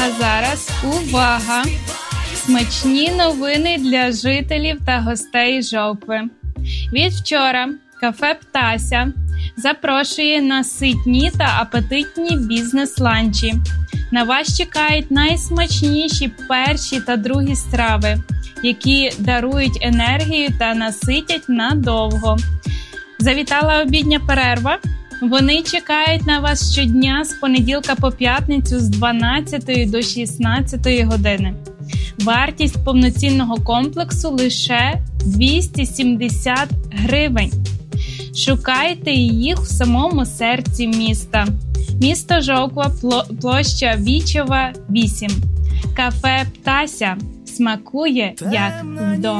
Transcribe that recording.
А зараз увага! Смачні новини для жителів та гостей Жовкви. Від вчора кафе «Птася» запрошує на ситні та апетитні бізнес-ланчі. На вас чекають найсмачніші перші та другі страви, які дарують енергію та наситять надовго. Завітала обідня перерва? Вони чекають на вас щодня з понеділка по п'ятницю з 12 до 16 години. Вартість повноцінного комплексу лише 270 гривень. Шукайте їх в самому серці міста. Місто Жовква, площа Вічова, 8. Кафе «Птася» смакує як вдома.